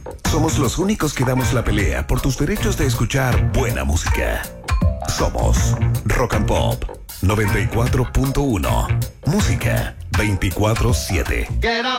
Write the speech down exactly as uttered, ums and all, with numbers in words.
Somos los únicos que damos la pelea por tus derechos de escuchar buena música. Somos Rock and Pop noventa y cuatro punto uno. Música veinticuatro siete. Get up.